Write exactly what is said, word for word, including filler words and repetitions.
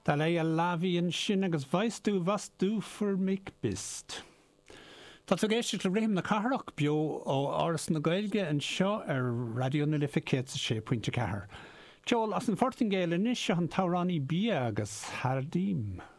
Tá lei a láhíonn sin agus bhaistú bhasú for mic bist. Tá tú géiste le réim na carach bio ó áras na Gaeilge an seo ar radio na lificéit sé pointe cethir. Teol as an fortingéile níos se an táránní bí agus thardím.